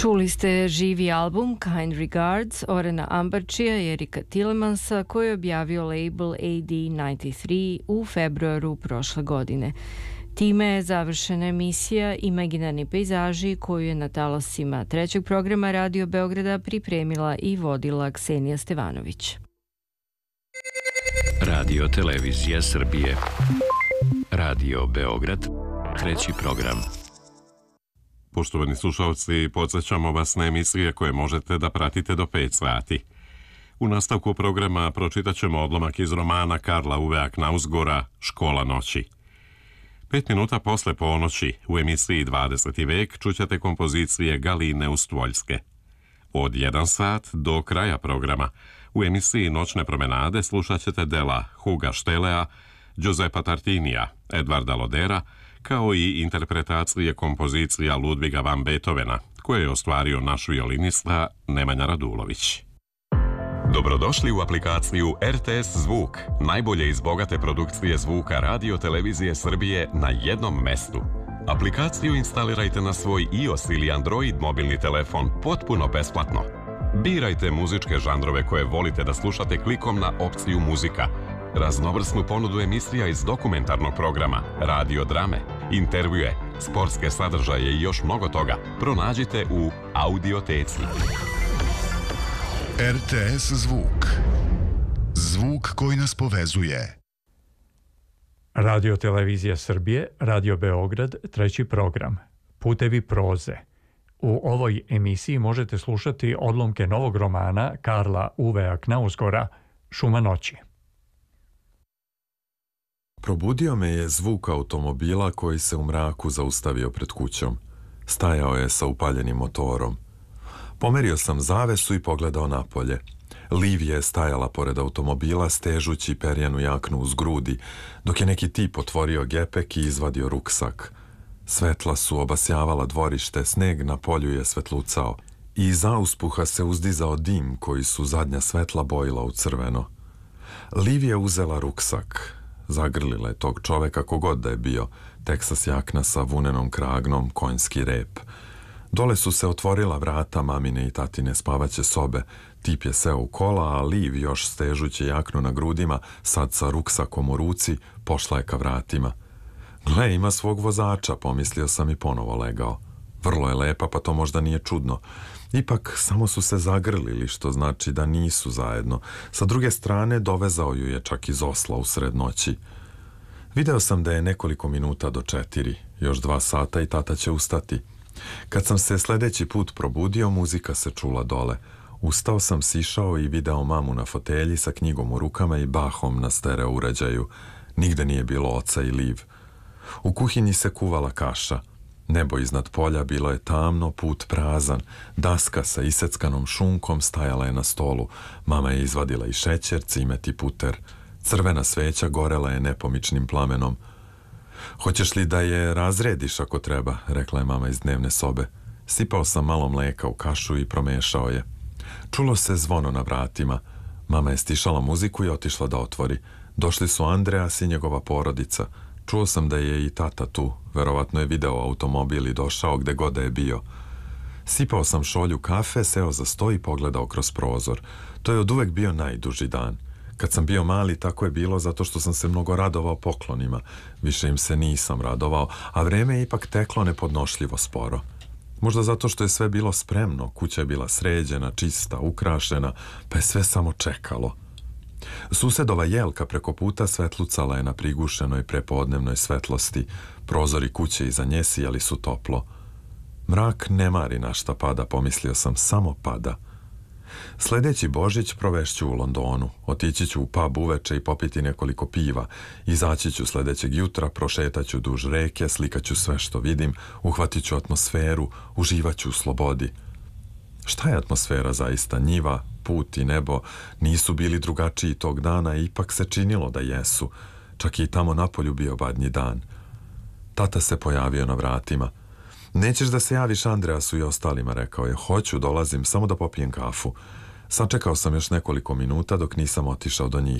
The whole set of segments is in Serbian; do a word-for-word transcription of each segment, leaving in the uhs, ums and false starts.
Čuli ste živi album Kind Regards Orena Ambarčija i Erika Tilemansa koji je objavio label A D devedeset tri u februaru prošle godine. Time je završena emisija Imaginarni pejzaži koju je na talasima trećeg programa Radio Beograda pripremila i vodila Ksenija Stevanović. Radio Televizija Srbije. Radio Beograd, treći program. Poštovani slušalci, podsjećamo vas na emisije koje možete da pratite do pet sati. U nastavku programa pročitat ćemo odlomak iz romana Karla Uvea Knausgora Škola noći. Pet minuta posle ponoći u emisiji dvadeseti vek čućete kompozicije Galine Ustvoljske. Od jedan sat do kraja programa u emisiji Noćne promenade slušat ćete dela Huga Štelea, Giuseppa Tartinija, Edvarda Lodera, kao i interpretacije kompozicija Ludviga van Beethovena, koje je ostvario naš violinista Nemanja Radulović. Dobrodošli u aplikaciju R T S Zvuk, najbolje iz bogate produkcije zvuka Radio Televizije Srbije na jednom mestu. Aplikaciju instalirajte na svoj iOS ili Android mobilni telefon potpuno besplatno. Birajte muzičke žanrove koje volite da slušate klikom na opciju muzika, raznovrsnu ponudu emisija iz dokumentarnog programa, radio drame, intervjue, sportske sadržaje i još mnogo toga pronađite u Audioteci. R T S Zvuk. Zvuk koji nas povezuje. Radio Televizija Srbije, Radio Beograd, treći program. Putevi proze. U ovoj emisiji možete slušati odlomke novog romana Karla Uvea Knausgora Šuma noći. Probudio me je zvuk automobila koji se u mraku zaustavio pred kućom. Stajao je sa upaljenim motorom. Pomerio sam zavesu i pogledao napolje. Liv je stajala pored automobila stežući perjanu jaknu uz grudi, dok je neki tip otvorio gepek i izvadio ruksak. Svetla su obasjavala dvorište, sneg na polju je svetlucao i iz auspuha se uzdizao dim koji su zadnja svetla bojila u crveno. Liv je uzela ruksak. Zagrlila je tog čoveka kogod da je bio, teksas jakna sa vunenom kragnom, konjski rep. Dole su se otvorila vrata mamine i tatine spavaće sobe. Tip je seo u kola, a Liv, još stežući jaknu na grudima, sad sa ruksakom u ruci, pošla je ka vratima. Gle, ima svog vozača, pomislio sam i ponovo legao. Vrlo je lepa, pa to možda nije čudno. Ipak, samo su se zagrlili, što znači da nisu zajedno. Sa druge strane, dovezao ju je čak iz Osla u sred noći. Video sam da je nekoliko minuta do četiri, još dva sata i tata će ustati. Kad sam se sledeći put probudio, muzika se čula dole. Ustao sam, sišao i video mamu na fotelji sa knjigom u rukama i bahom na stereo uređaju. Nigde nije bilo oca i Liv. U kuhinji se kuvala kaša. Nebo iznad polja bilo je tamno, put prazan. Daska sa iseckanom šunkom stajala je na stolu. Mama je izvadila i šećer, cimet i puter. Crvena sveća gorela je nepomičnim plamenom. Hoćeš li da je razrediš ako treba, rekla je mama iz dnevne sobe. Sipao sam malo mleka u kašu i promešao je. Čulo se zvono na vratima. Mama je stišala muziku i otišla da otvori. Došli su Andreas i njegova porodica. Čuo sam da je i tata tu. Verovatno je video automobil i došao gde god da je bio. Sipao sam šolju kafe, seo za sto i pogledao kroz prozor. To je oduvek bio najduži dan. Kad sam bio mali, tako je bilo zato što sam se mnogo radovao poklonima. Više im se nisam radovao, a vreme je ipak teklo nepodnošljivo sporo. Možda zato što je sve bilo spremno, kuća je bila sređena, čista, ukrašena, pa je sve samo čekalo. Susedova jelka preko puta svetlucala je na prigušenoj prepodnevnoj svetlosti. Prozori kuće iza nje sijali su toplo. Mrak ne mari na šta pada, pomislio sam, samo pada. Sledeći Božić provešću u Londonu. Otići ću u pub uveče i popiti nekoliko piva. Izaći ću sledećeg jutra, prošetaću duž reke, slikaću sve što vidim, uhvatit ću atmosferu, uživaću u slobodi. Šta je atmosfera zaista? Njiva, put i nebo nisu bili drugačiji tog dana i ipak se činilo da jesu. Čak i tamo napolju bio badnji dan. Tata se pojavio na vratima. Nećeš da se javiš Andreasu i ostalima, rekao je. Hoću, dolazim, samo da popijem kafu. Sačekao sam još nekoliko minuta dok nisam otišao do njih.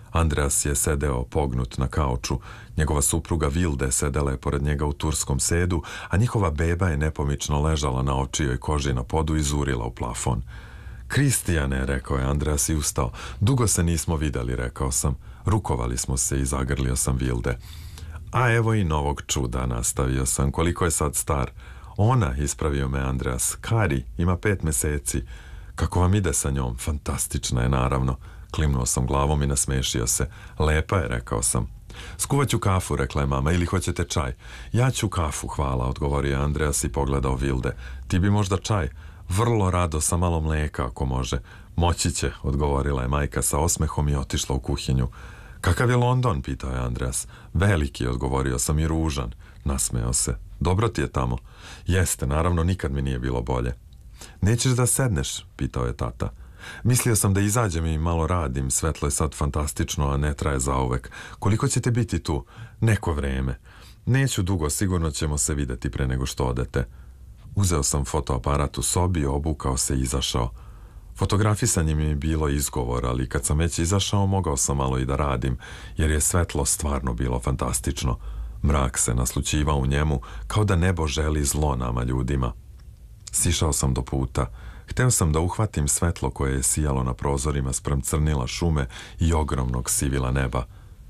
Andreas je sedeo pognut na kauču, njegova supruga Vilde sedela je pored njega u turskom sedu, a njihova beba je nepomično ležala na očijoj koži na podu i zurila u plafon. Kristijane, rekao je Andreas i ustao. Dugo se nismo videli, rekao sam. Rukovali smo se i zagrlio sam Vilde. A evo i novog čuda, nastavio sam. Koliko je sad star? Ona, ispravio me Andreas. Kari, ima pet meseci. Kako vam ide sa njom? Fantastična je, naravno. Klimnuo sam glavom i nasmešio se. Lepa je, rekao sam. Skuvat ću kafu, rekla je mama, ili hoćete čaj? Ja ću kafu, hvala, odgovorio je Andreas i pogledao Vilde. Ti bi možda čaj? Vrlo rado, sa malo mlijeka, ako može. Moći će, odgovorila je majka sa osmehom i otišla u kuhinju. Kakav je London, pitao je Andreas. Veliki, odgovorio sam, i ružan. Nasmeo se. Dobro ti je tamo? Jeste, naravno, nikad mi nije bilo bolje. Nećeš da sedneš, pitao je tata. Mislio sam da izađem i malo radim, svetlo je sad fantastično, a ne traje zauvek. Koliko ćete biti tu? Neko vreme. Neću dugo, sigurno ćemo se videti pre nego što odete. Uzeo sam fotoaparat u sobi, obukao se i izašao. Fotografisanje mi je bilo izgovor, ali kad sam već izašao, mogao sam malo i da radim, jer je svetlo stvarno bilo fantastično. Mrak se naslućivao u njemu, kao da nebo želi zlo nama ljudima. Sišao sam do puta. Hteo sam da uhvatim svetlo koje je sijalo na prozorima sprem crnila šume i ogromnog sivila neba.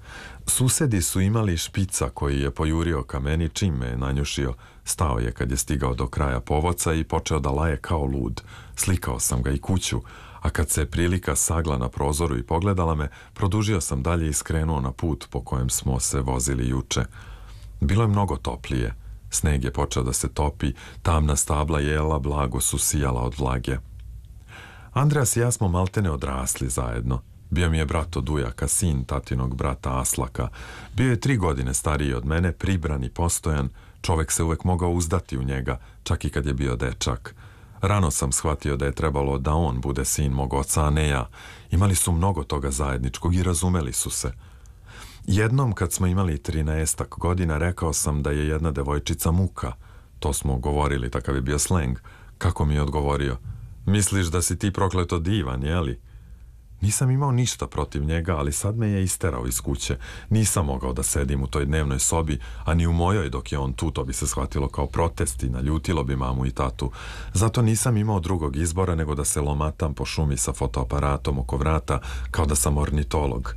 Susedi su imali špica koji je pojurio ka meni čim me je nanjušio. Stao je kad je stigao do kraja povoca i počeo da laje kao lud. Slikao sam ga i kuću, a kad se prilika sagla na prozoru i pogledala me, produžio sam dalje i skrenuo na put po kojem smo se vozili juče. Bilo je mnogo toplije. Sneg je počeo da se topi, tamna stabla jela blago su sijala od vlage. Andreas i ja smo maltene odrasli zajedno. Bio mi je brat od ujaka, sin tatinog brata Aslaka. Bio je tri godine stariji od mene, pribran i postojan. Čovek se uvek mogao uzdati u njega, čak i kad je bio dečak. Rano sam shvatio da je trebalo da on bude sin mog oca, a ne ja. Imali su mnogo toga zajedničkog i razumeli su se. Jednom kad smo imali trinaestak godina, rekao sam da je jedna devojčica muka. To smo govorili, takav je bio sleng. Kako mi je odgovorio? Misliš da si ti prokleto divan, jeli? Nisam imao ništa protiv njega, ali sad me je isterao iz kuće. Nisam mogao da sedim u toj dnevnoj sobi, a ni u mojoj dok je on tu, to bi se shvatilo kao protest i naljutilo bi mamu i tatu. Zato nisam imao drugog izbora nego da se lomatam po šumi sa fotoaparatom oko vrata, kao da sam ornitolog.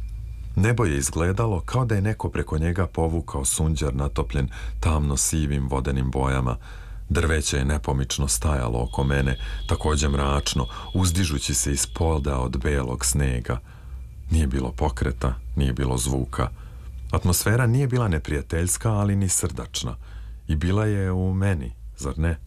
Nebo je izgledalo kao da je neko preko njega povukao sunđer natopljen tamno sivim vodenim bojama. Drveće je nepomično stajalo oko mene, također mračno, uzdižući se iz polda od belog snega. Nije bilo pokreta, nije bilo zvuka. Atmosfera nije bila neprijateljska, ali ni srdačna. I bila je u meni, zar ne?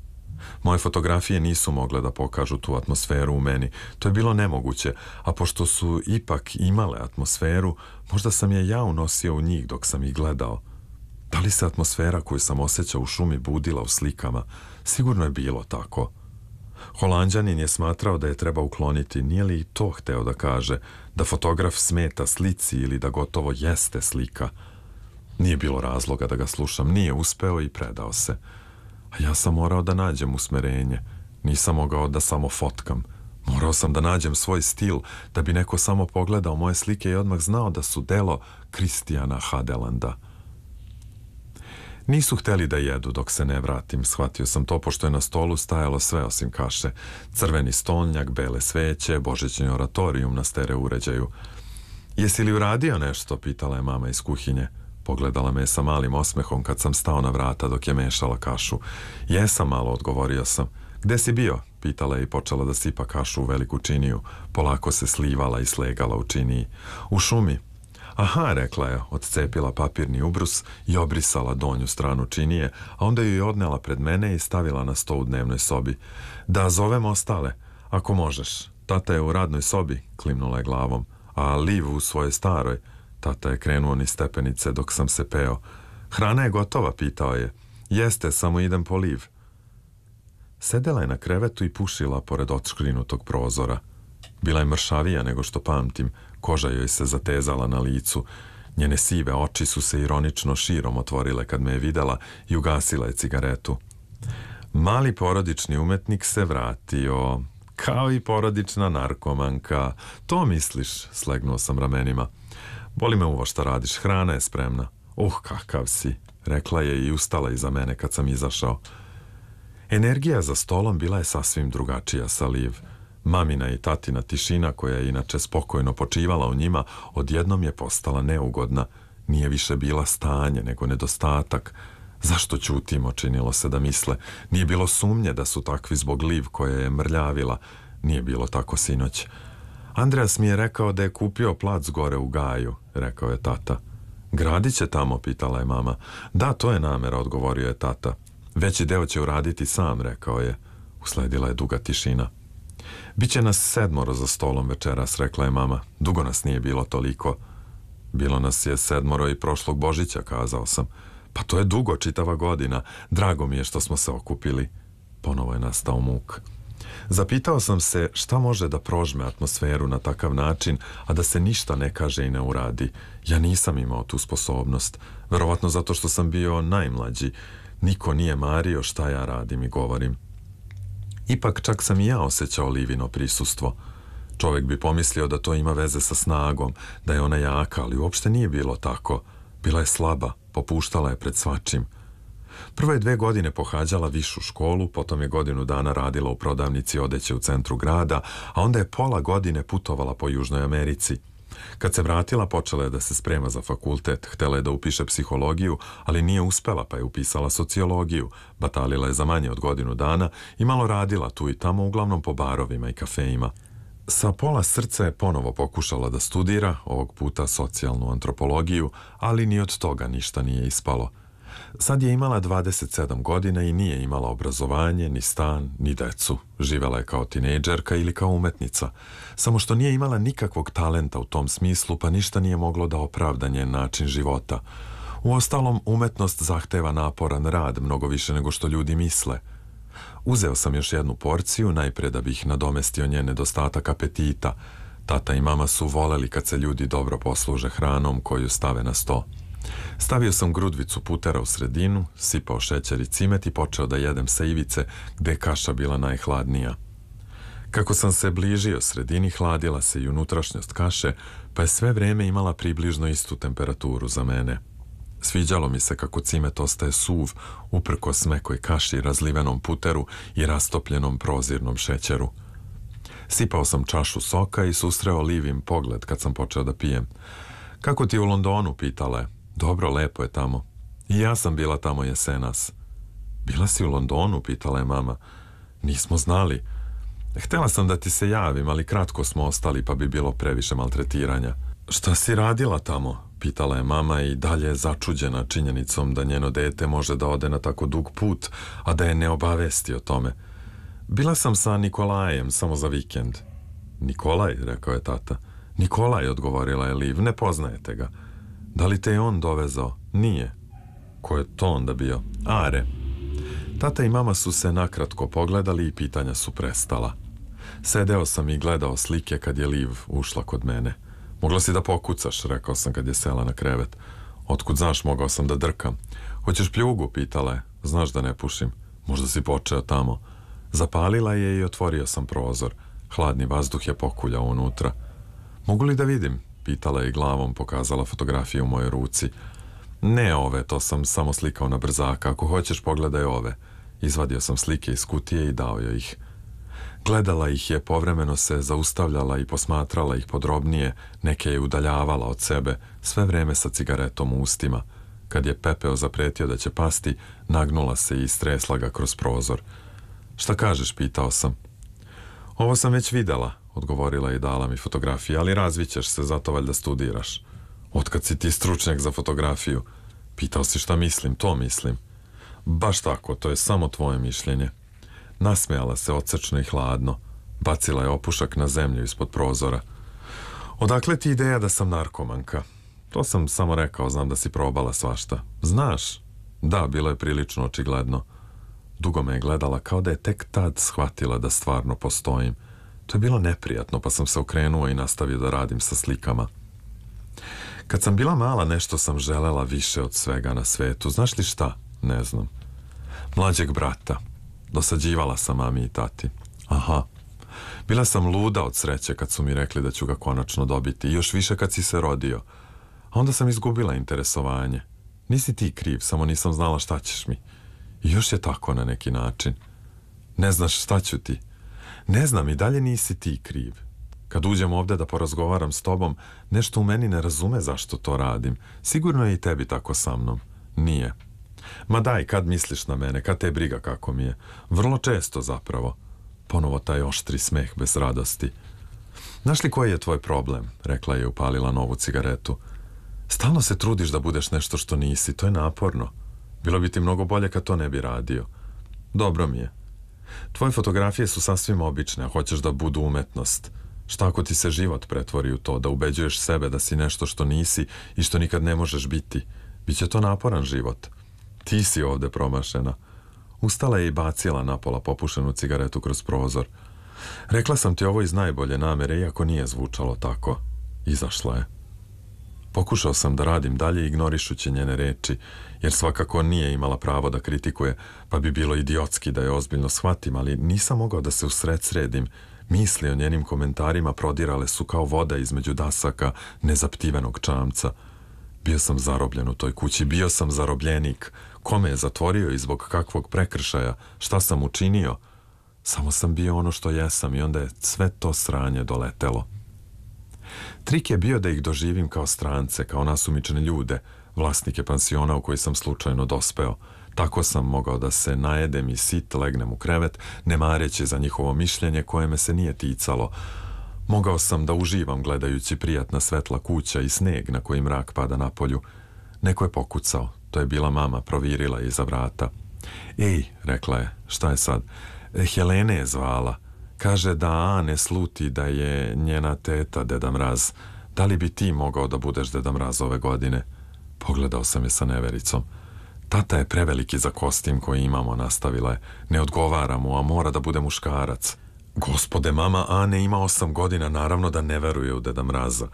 Moje fotografije nisu mogle da pokažu tu atmosferu u meni. To je bilo nemoguće, a pošto su ipak imale atmosferu, možda sam je ja unosio u njih dok sam ih gledao. Da li se atmosfera koju sam osjećao u šumi budila u slikama? Sigurno je bilo tako. Holanđanin je smatrao da je treba ukloniti, nije li i to hteo da kaže, da fotograf smeta slici ili da gotovo jeste slika. Nije bilo razloga da ga slušam, nije uspeo i predao se. A ja sam morao da nađem usmerenje. Nisam mogao da samo fotkam. Morao sam da nađem svoj stil, da bi neko samo pogledao moje slike i odmah znao da su delo Kristijana Hadelanda. Nisu hteli da jedu dok se ne vratim. Shvatio sam to pošto je na stolu stajalo sve osim kaše. Crveni stolnjak, bele sveće, božićni oratorijum na stereo uređaju. Jesi li uradio nešto? Pitala je mama iz kuhinje. Pogledala me sa malim osmehom kad sam stao na vrata dok je mešala kašu. Jesam malo, odgovorio sam. Gde si bio? Pitala je i počela da sipa kašu u veliku činiju. Polako se slivala i slegala u činiji. U šumi. Aha, rekla je, odcepila papirni ubrus i obrisala donju stranu činije, a onda ju je odnela pred mene i stavila na sto u dnevnoj sobi. Da zovem ostale, ako možeš. Tata je u radnoj sobi, klimnula je glavom, a Liv u svojoj staroj. Tata je krenuo niz stepenice dok sam se peo. Hrana je gotova, pitao je. Jeste, samo idem po Liv. Sedela je na krevetu i pušila pored odškrinutog prozora. Bila je mršavija nego što pamtim, koža joj se zatezala na licu. Njene sive oči su se ironično širom otvorile kad me je videla i ugasila je cigaretu. Mali porodični umetnik se vratio. Kao i porodična narkomanka. To misliš, slegnuo sam ramenima. Boli me uvo šta radiš, hrana je spremna. Uh, kakav si, rekla je i ustala iza mene kad sam izašao. Energija za stolom bila je sasvim drugačija sa Liv. Mamina i tatina tišina, koja je inače spokojno počivala u njima, odjednom je postala neugodna. Nije više bila stanje, nego nedostatak. Zašto ćutimo, činilo se da misle. Nije bilo sumnje da su takvi zbog Liv koja je mrljavila. Nije bilo tako sinoć. Andreas mi je rekao da je kupio plac gore u Gaju, rekao je tata. Gradit će tamo, pitala je mama. Da, to je namera, odgovorio je tata. Veći deo će uraditi sam, rekao je. Usledila je duga tišina. Biće nas sedmoro za stolom večeras, rekla je mama. Dugo nas nije bilo toliko. Bilo nas je sedmoro i prošlog Božića, kazao sam. Pa to je dugo, čitava godina. Drago mi je što smo se okupili. Ponovo je nastao muk. Zapitao sam se šta može da prožme atmosferu na takav način, a da se ništa ne kaže i ne uradi. Ja nisam imao tu sposobnost. Verovatno zato što sam bio najmlađi. Niko nije mario šta ja radim i govorim. Ipak čak sam i ja osjećao Livino prisustvo. Čovjek bi pomislio da to ima veze sa snagom, da je ona jaka, ali uopšte nije bilo tako. Bila je slaba, popuštala je pred svačim. Prve dve godine pohađala višu školu, potom je godinu dana radila u prodavnici odeće u centru grada, a onda je pola godine putovala po Južnoj Americi. Kad se vratila, počela je da se sprema za fakultet, htela je da upiše psihologiju, ali nije uspela, pa je upisala sociologiju. Batalila je za manje od godinu dana i malo radila tu i tamo, uglavnom po barovima i kafejima. Sa pola srca je ponovo pokušala da studira, ovog puta socijalnu antropologiju, ali ni od toga ništa nije ispalo. Sad je imala dvadeset sedam godina i nije imala obrazovanje, ni stan, ni decu. Živela je kao tinejdžerka ili kao umetnica. Samo što nije imala nikakvog talenta u tom smislu, pa ništa nije moglo da opravda njen način života. Uostalom, umetnost zahteva naporan rad, mnogo više nego što ljudi misle. Uzeo sam još jednu porciju, najpre da bih nadomestio njen nedostatak apetita. Tata i mama su voleli kad se ljudi dobro posluže hranom koju stave na sto. Stavio sam grudvicu putera u sredinu, sipao šećer i cimet i počeo da jedem sa ivice gde je kaša bila najhladnija. Kako sam se bližio sredini, hladila se i unutrašnjost kaše, pa je sve vreme imala približno istu temperaturu za mene. Sviđalo mi se kako cimet ostaje suv, uprkos mekoj kaši, razlivenom puteru i rastopljenom prozirnom šećeru. Sipao sam čašu soka i susreo Livin pogled kad sam počeo da pijem. Kako ti u Londonu, pitala je. Dobro, lepo je tamo. I ja sam bila tamo jesenas. Bila si u Londonu, pitala je mama. Nismo znali. Htela sam da ti se javim, ali kratko smo ostali, pa bi bilo previše maltretiranja. Šta si radila tamo, pitala je mama i dalje je začuđena činjenicom da njeno dete može da ode na tako dug put, a da je ne obavesti o tome. Bila sam sa Nikolajem samo za vikend. Nikolaj, rekao je tata. Nikolaj, odgovorila je Liv, ne poznajete ga. Da li te je on dovezao? Nije. Ko je to onda bio? Are. Tata i mama su se nakratko pogledali i pitanja su prestala. Sedeo sam i gledao slike kad je Liv ušla kod mene. Mogla si da pokucaš, rekao sam kad je sela na krevet. Otkud znaš, mogao sam da drkam. Hoćeš pljugu, pitala je. Znaš da ne pušim. Možda si počeo tamo. Zapalila je i otvorio sam prozor. Hladni vazduh je pokuljao unutra. Mogu li da vidim? Pitala je i glavom pokazala fotografiju u mojoj ruci. Ne ove, to sam samo slikao na brzaka. Ako hoćeš, pogledaj ove. Izvadio sam slike iz kutije i dao joj ih. Gledala ih je, povremeno se zaustavljala i posmatrala ih podrobnije, neke je udaljavala od sebe, sve vreme sa cigaretom u ustima. Kad je pepeo zapretio da će pasti, nagnula se i stresla ga kroz prozor. Šta kažeš, pitao sam. Ovo sam već videla, odgovorila i dala mi fotografije, ali razvićeš se, zato valjda studiraš. Otkad si ti stručnjak za fotografiju? Pitao si šta mislim, to mislim. Baš tako, to je samo tvoje mišljenje. Nasmejala se odsečno i hladno. Bacila je opušak na zemlju ispod prozora. Odakle ti ideja da sam narkomanka? To sam samo rekao, znam da si probala svašta. Znaš? Da, bilo je prilično očigledno. Dugo me je gledala kao da je tek tad shvatila da stvarno postojim. To je bilo neprijatno, pa sam se okrenuo i nastavio da radim sa slikama. Kad sam bila mala, nešto sam želela više od svega na svetu. Znaš li šta? Ne znam. Mlađeg brata. Dosađivala sam mami i tati. Aha. Bila sam luda od sreće kad su mi rekli da ću ga konačno dobiti i još više kad si se rodio. A onda sam izgubila interesovanje. Nisi ti kriv, samo nisam znala šta ćeš mi. I još je tako na neki način. Ne znaš šta ću ti. Ne znam, i dalje nisi ti kriv. Kad uđem ovde da porazgovaram s tobom, nešto u meni ne razume zašto to radim. Sigurno je i tebi tako sa mnom. Nije. Ma daj, kad misliš na mene, kad te briga kako mi je. Vrlo često zapravo. Ponovo taj oštri smeh bez radosti. Znaš li koji je tvoj problem? Rekla je i upalila novu cigaretu. Stalno se trudiš da budeš nešto što nisi, to je naporno. Bilo bi ti mnogo bolje kad to ne bi radio. Dobro mi je. Tvoje fotografije su sasvim obične, a hoćeš da budu umetnost. Šta ako ti se život pretvori u to, da ubeđuješ sebe da si nešto što nisi i što nikad ne možeš biti? Biće to naporan život. Ti si ovde promašena. Ustala je i bacila napola popušenu cigaretu kroz prozor. Rekla sam ti ovo iz najbolje namere, iako nije zvučalo tako. Izašla je. Pokušao sam da radim dalje ignorišući njene reči, jer svakako nije imala pravo da kritikuje, pa bi bilo idiotski da je ozbiljno shvatim, ali nisam mogao da se usred sredim. Misli o njenim komentarima prodirale su kao voda između dasaka nezaptivenog čamca. Bio sam zarobljen u toj kući, bio sam zarobljenik. Ko me je zatvorio i zbog kakvog prekršaja? Šta sam učinio? Samo sam bio ono što jesam i onda je sve to sranje doletelo. Trik je bio da ih doživim kao strance, kao nasumične ljude, vlasnike pansiona u koji sam slučajno dospeo. Tako sam mogao da se najedem i sit legnem u krevet, ne mareći za njihovo mišljenje koje me se nije ticalo. Mogao sam da uživam gledajući prijatna svetla kuća i sneg na koji mrak pada na polju. Neko je pokucao, to je bila mama, provirila iza vrata. Ej, rekla je, šta je sad? Helene je zvala. Kaže da Ane sluti da je njena teta Deda Mraz. Da li bi ti mogao da budeš Deda Mraz ove godine? Pogledao sam je sa nevericom. Tata je preveliki za kostim koji imamo, nastavila je. Ne odgovara mu, a mora da bude muškarac. Gospode, mama Ane ima osam godina, naravno da ne veruje u Deda Mraza.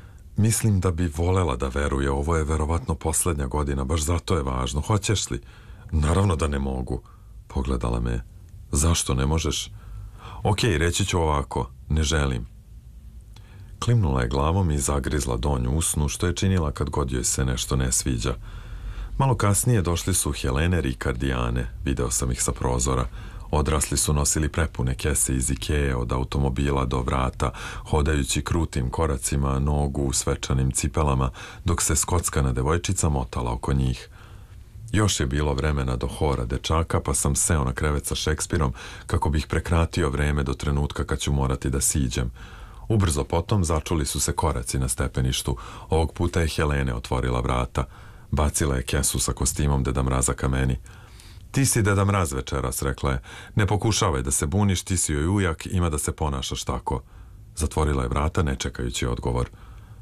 Mislim da bi volela da veruje, ovo je verovatno poslednja godina, baš zato je važno. Hoćeš li? Naravno da ne mogu. Pogledala me. Zašto ne možeš? Ok, reći ću ovako, ne želim. Klimnula je glavom i zagrizla donju usnu, što je činila kad god joj se nešto ne sviđa. Malo kasnije došli su Helene, Rikard i Ane, video sam ih sa prozora. Odrasli su nosili prepune kese iz Ikeje od automobila do vrata, hodajući krutim koracima nogu u svečanim cipelama, dok se skockana devojčica motala oko njih. Još je bilo vremena do hora dečaka, pa sam seo na krevet sa Šekspirom kako bih prekratio vreme do trenutka kad ću morati da siđem. Ubrzo potom začuli su se koraci na stepeništu. Ovog puta je Helene otvorila vrata. Bacila je kesu sa kostimom Deda Mraza ka meni. Ti si Deda Mraz večeras, rekla je. Ne pokušavaj da se buniš, ti si joj ujak, ima da se ponašaš tako. Zatvorila je vrata, ne čekajući odgovor.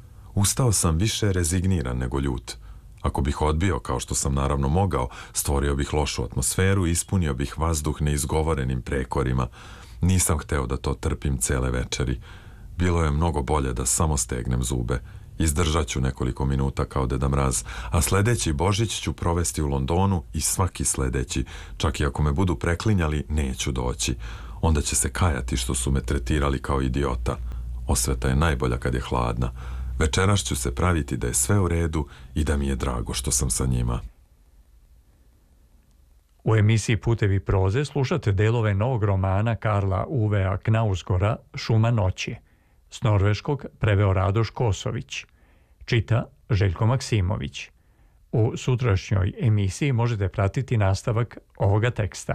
Ustao sam više rezigniran nego ljut. Ako bih odbio, kao što sam naravno mogao, stvorio bih lošu atmosferu i ispunio bih vazduh neizgovorenim prekorima. Nisam hteo da to trpim cele večeri. Bilo je mnogo bolje da samo stegnem zube. Izdržat ću nekoliko minuta kao Deda Mraz, a sledeći Božić ću provesti u Londonu i svaki sledeći, čak i ako me budu preklinjali, neću doći. Onda će se kajati što su me tretirali kao idiota. Osveta je najbolja kad je hladna. Večeras ću se praviti da je sve u redu i da mi je drago što sam sa njima. U emisiji Putevi proze slušate delove novog romana Karla Uvea Knausgårda Šuma noći. S norveškog preveo Radoš Kosović. Čita Željko Maksimović. U sutrašnjoj emisiji možete pratiti nastavak ovoga teksta.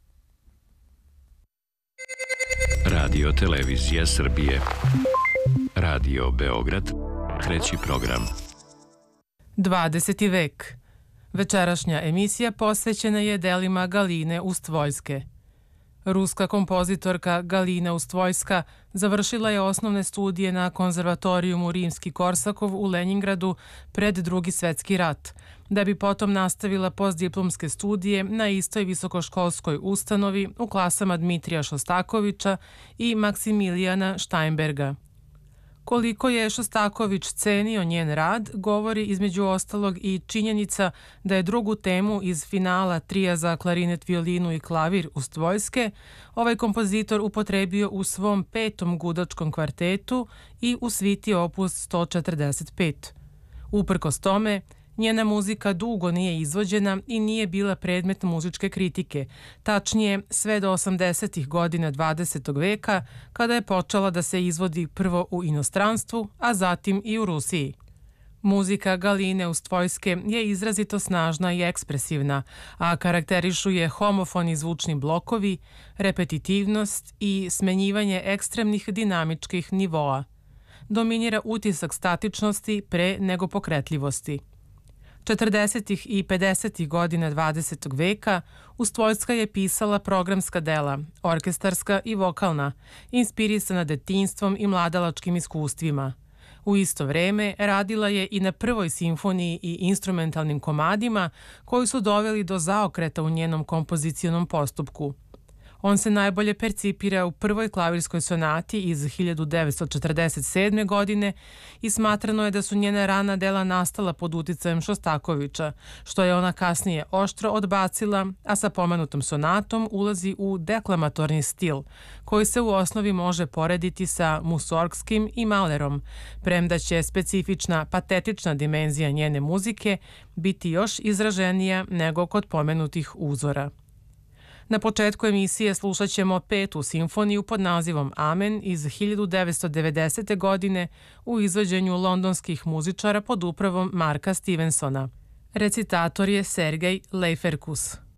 Radio Televizija Srbije. Radio Beograd. Treći program. dvadeseti vek. Večerašnja emisija posvećena je delima Galine Ustvojske. Ruska kompozitorka Galina Ustvojska završila je osnovne studije na konzervatorijumu Rimski-Korsakov u Leningradu pred Drugi svetski rat, da bi potom nastavila postdiplomske studije na istoj visokoškolskoj ustanovi u klasama Dmitrija Šostakovića i Maksimilijana Štajnberga. Koliko je Šostaković cenio njen rad, govori između ostalog i činjenica da je drugu temu iz finala trija za klarinet, violinu i klavir Ustvojske ovaj kompozitor upotrebio u svom petom gudačkom kvartetu i u sviti opus sto četrdeset pet. Uprkos tome, njena muzika dugo nije izvođena i nije bila predmet muzičke kritike, tačnije sve do osamdesetih godina dvadesetog veka, kada je počela da se izvodi prvo u inostranstvu, a zatim i u Rusiji. Muzika Galine Ustvojske je izrazito snažna i ekspresivna, a karakterišu je homofoni zvučni blokovi, repetitivnost i smenjivanje ekstremnih dinamičkih nivoa. Dominira utisak statičnosti pre nego pokretljivosti. četrdesetih i pedesetih godina dvadesetog veka Ustvojska je pisala programska dela, orkestarska i vokalna, inspirisana detinjstvom i mladalačkim iskustvima. U isto vreme radila je i na prvoj simfoniji i instrumentalnim komadima koji su doveli do zaokreta u njenom kompozicionom postupku. On se najbolje percipira u prvoj klavirskoj sonati iz hiljadu devetsto četrdeset sedme. godine i smatrano je da su njena rana dela nastala pod uticajem Šostakovića, što je ona kasnije oštro odbacila, a sa pomenutom sonatom ulazi u deklamatorni stil, koji se u osnovi može porediti sa Musorgskim i Mahlerom, premda će specifična patetična dimenzija njene muzike biti još izraženija nego kod pomenutih uzora. Na početku emisije slušat ćemo petu simfoniju pod nazivom Amen iz hiljadu devetsto devedesete. godine u izvođenju londonskih muzičara pod upravom Marka Stevensona. Recitator je Sergej Leiferkus.